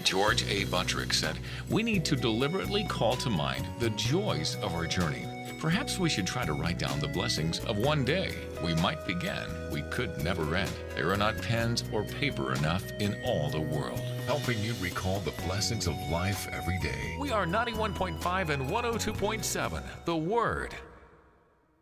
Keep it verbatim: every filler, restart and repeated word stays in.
George A. Buttrick said, "We need to deliberately call to mind the joys of our journey. Perhaps we should try to write down the blessings of one day. We might begin, we could never end. There are not pens or paper enough in all the world." Helping you recall the blessings of life every day. We are ninety-one point five and one oh two point seven, The Word.